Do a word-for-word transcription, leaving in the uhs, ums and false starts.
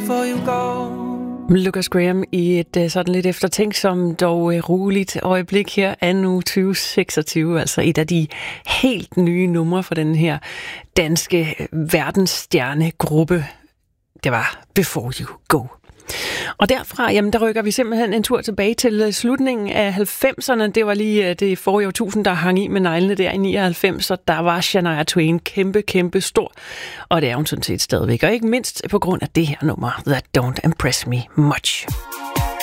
before you go. Lucas Graham i et uh, sådan lidt eftertænksomt dog uh, roligt øjeblik her anno tyve seksogtyve, altså et af de helt nye numre for den her danske verdensstjernegruppe. Det var Before You Go. Og derfra, jamen der rykker vi simpelthen en tur tilbage til slutningen af halvfemserne. Det var lige det forrige årtusind, der hang i med neglene der i nioghalvfems, og der var Shania Twain kæmpe, kæmpe stor. Og det er hun sådan set stadigvæk, og ikke mindst på grund af det her nummer, That Don't Impress Me Much.